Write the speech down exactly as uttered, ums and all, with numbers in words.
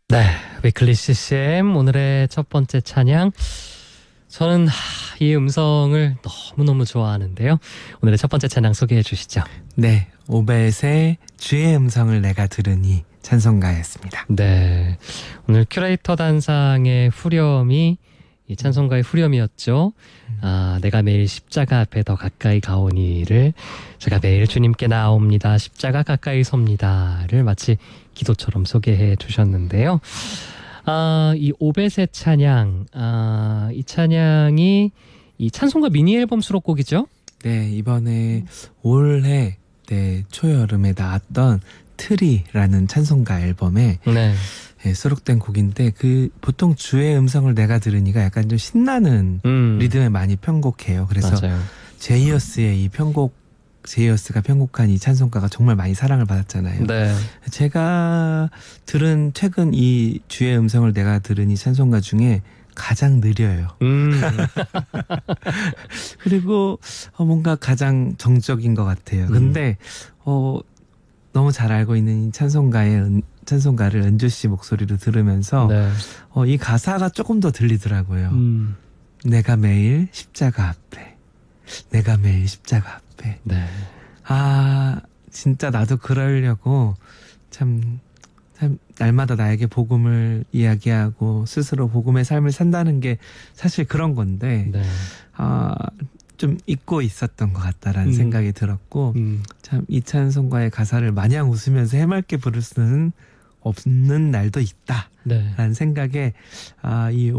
네, 위클리 씨씨엠 오늘의 첫 번째 찬양. 저는 이 음성을 너무너무 좋아하는데요. 오늘의 첫 번째 찬양 소개해 주시죠. 네, 오벳의 주의 음성을 내가 들으니 찬송가였습니다. 네, 오늘 큐레이터 단상의 후렴이 이 찬송가의 후렴이었죠. 아, 내가 매일 십자가 앞에 더 가까이 가오니를, 제가 매일 주님께 나옵니다, 십자가 가까이 섭니다를 마치 기도처럼 소개해 주셨는데요. 아, 이 오벳의 찬양, 아, 이 찬양이 이 찬송가 미니 앨범 수록곡이죠? 네, 이번에 올해 네, 초여름에 나왔던 트리라는 찬송가 앨범에 네. 네, 수록된 곡인데, 그 보통 주의 음성을 내가 들으니까 약간 좀 신나는 음. 리듬에 많이 편곡해요. 그래서 맞아요. 제이어스의 이 편곡, 제이어스가 편곡한 이 찬송가가 정말 많이 사랑을 받았잖아요. 네. 제가 들은 최근 이 주의 음성을 내가 들은 이 찬송가 중에 가장 느려요. 음. 그리고 어, 뭔가 가장 정적인 것 같아요. 근데 어, 너무 잘 알고 있는 이 찬송가의 은, 찬송가를 은주 씨 목소리로 들으면서 네. 어, 이 가사가 조금 더 들리더라고요. 음. 내가 매일 십자가 앞에, 내가 매일 십자가 앞에. 네. 아, 진짜 나도 그러려고 참, 참 날마다 나에게 복음을 이야기하고 스스로 복음의 삶을 산다는 게 사실 그런 건데, 네. 아, 좀 잊고 있었던 것 같다라는 음. 생각이 들었고, 음. 참 이 찬송가의 가사를 마냥 웃으면서 해맑게 부를 수는 없는 날도 있다. 네. 라는 생각에, 아, 이